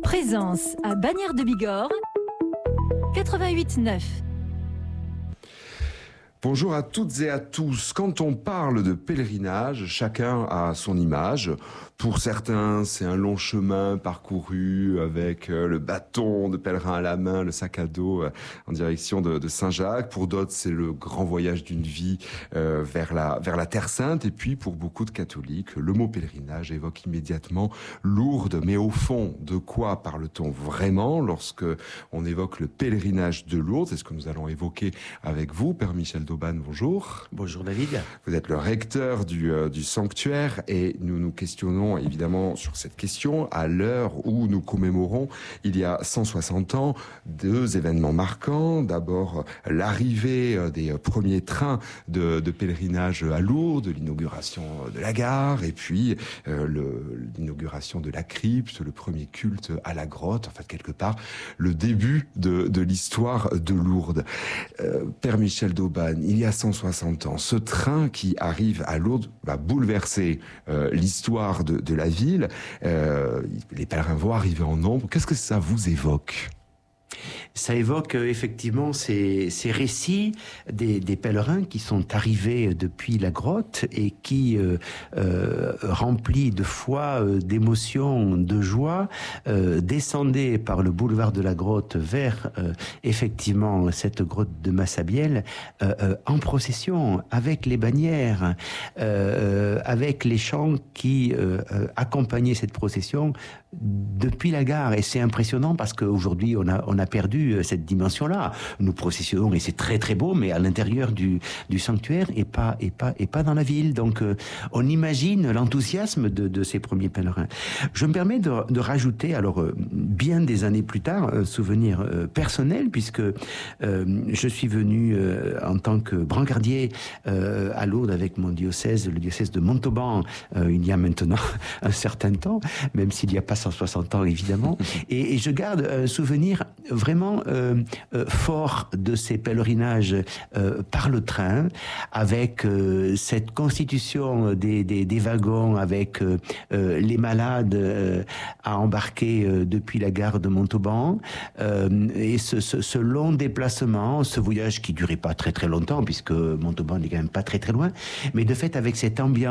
Présence à Bagnères de Bigorre, 88.9. Bonjour à toutes et à tous. Quand on parle de pèlerinage, chacun a son image. Pour certains, c'est un long chemin parcouru avec le bâton de pèlerin à la main, le sac à dos en direction de Saint-Jacques. Pour d'autres, c'est le grand voyage d'une vie vers la Terre Sainte. Et puis, pour beaucoup de catholiques, le mot pèlerinage évoque immédiatement Lourdes. Mais au fond, de quoi parle-t-on vraiment lorsque on évoque le pèlerinage de Lourdes? C'est ce que nous allons évoquer avec vous, Père Michel Dauban, bonjour. Bonjour David. Vous êtes le recteur du sanctuaire et nous nous questionnons évidemment sur cette question à l'heure où nous commémorons il y a 160 ans deux événements marquants. D'abord l'arrivée des premiers trains de pèlerinage à Lourdes, l'inauguration de la gare et puis l'inauguration de la crypte, le premier culte à la grotte, en fait quelque part le début de l'histoire de Lourdes. Père Michel Dauban, il y a 160 ans, ce train qui arrive à Lourdes va bouleverser l'histoire de la ville. Les pèlerins vont arriver en nombre. Qu'est-ce que ça vous évoque ? Ça évoque effectivement ces récits des pèlerins qui sont arrivés depuis la grotte et qui, remplis de foi, d'émotion, de joie, descendaient par le boulevard de la grotte vers effectivement cette grotte de Massabielle en procession, avec les bannières, avec les chants qui accompagnaient cette procession depuis la gare. Et c'est impressionnant parce qu'aujourd'hui on a perdu cette dimension-là. Nous processionnons et c'est très très beau, mais à l'intérieur du sanctuaire et pas dans la ville. Donc on imagine l'enthousiasme de ces premiers pèlerins. Je me permets de rajouter, alors bien des années plus tard, un souvenir personnel, puisque je suis venu en tant que brancardier à Lourdes avec mon diocèse, le diocèse de Montauban, il y a maintenant un certain temps, même s'il n'y a pas 160 ans évidemment, et je garde un souvenir vraiment fort de ces pèlerinages par le train, avec cette constitution des wagons, avec les malades à embarquer depuis la gare de Montauban, et ce long déplacement, ce voyage qui durait pas très très longtemps, puisque Montauban n'est quand même pas très très loin, mais de fait avec cette ambiance